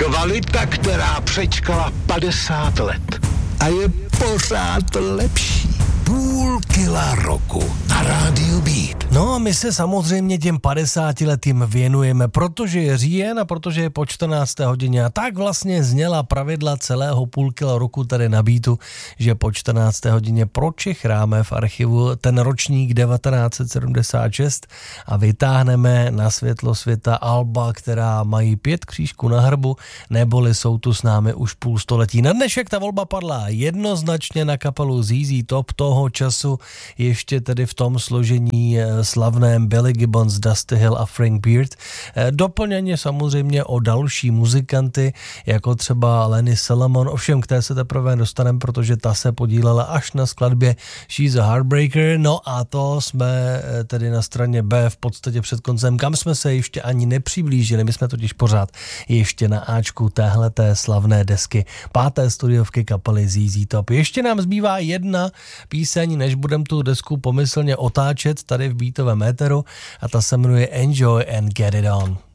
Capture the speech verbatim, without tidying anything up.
Kvalita, která přečkala padesát let a je pořád lepší. Půl kila roku na rádiu Beat. No a my se samozřejmě těm padesáti letým věnujeme, protože je říjen a protože je po čtrnácté hodině. A tak vlastně zněla pravidla celého půl kila roku tady na Beatu, že po čtrnácté hodině pročechráme v archivu ten ročník devatenáct set sedmdesát šest a vytáhneme na světlo světa alba, která mají pět křížků na hrbu, neboli jsou tu s námi už půl století. Na dnešek ta volba padla jednoznačně na kapelu Z Z Top toho času, ještě tedy v tom složení slavném Billy Gibbons, Dusty Hill a Frank Beard. Doplněně samozřejmě o další muzikanty, jako třeba Lenny Solomon, ovšem k té se teprve dostaneme, protože ta se podílela až na skladbě She's a Heartbreaker. No a to jsme tedy na straně B v podstatě před koncem, kam jsme se ještě ani nepřiblížili. My jsme totiž pořád ještě na Ačku téhleté slavné desky páté studiovky kapely Z Z Top. Ještě nám zbývá jedna píseň, než budem tu desku pomyslně otáčet tady v beatovém éteru, a ta se jmenuje Enjoy and Get It On.